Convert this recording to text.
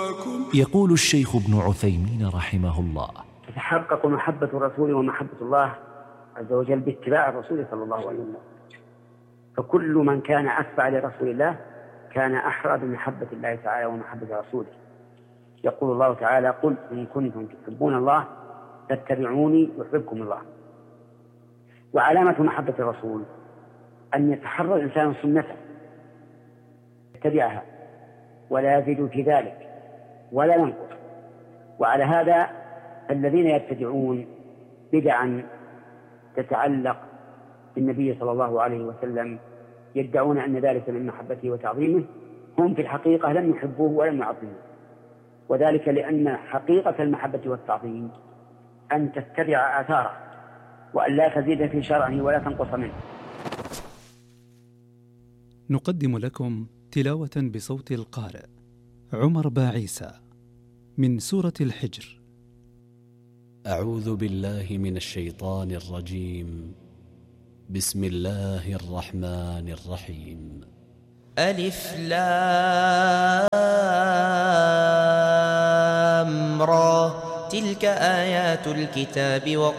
يقول الشيخ ابن عثيمين رحمه الله: تتحقق محبة الرسول ومحبة الله عز وجل باتباع الرسول صلى الله عليه وسلم، فكل من كان أتبع لرسول الله كان أحرى بمحبة الله تعالى ومحبة رسوله. يقول الله تعالى: قل إن كنتم تحبون الله فاتبعوني يحببكم الله. وعلامة محبة الرسول أن يتحرى الإنسان سنته يتبعها ولا يزيد في ذلك ولا ينقص. وعلى هذا الذين يبتدعون بدعا تتعلق بالنبي صلى الله عليه وسلم يدعون أن ذلك من محبته وتعظيمه، هم في الحقيقة لم يحبوه ولم يعظموه، وذلك لأن حقيقة المحبة والتعظيم أن تتبع آثاره وأن لا تزيد في شرعه ولا تنقص منه. نقدم لكم تلاوة بصوت القارئ عمر باعيسى من سورة الحجر. أعوذ بالله من الشيطان الرجيم. بسم الله الرحمن الرحيم. ألف لام را تلك آيات الكتاب